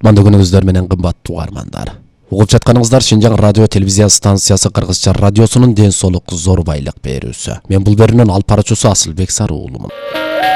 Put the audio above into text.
Кутмандуу күнүңүздөр менен кымбаттуу угармандар. Угуп жатканыңыздар Шинжаң радио телевизия станциясы Кыргызча радиосунун ден соолук зор байлык берүүсү. Мен бул берүүнүн алып баруучусу Асылбек Сарыуулумун.